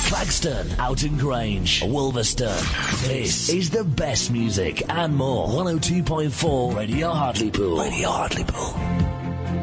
Claxton, Oughton Grange, Wolverston. This is the best music and more. 102.4 Radio Hartlepool. Radio Hartlepool.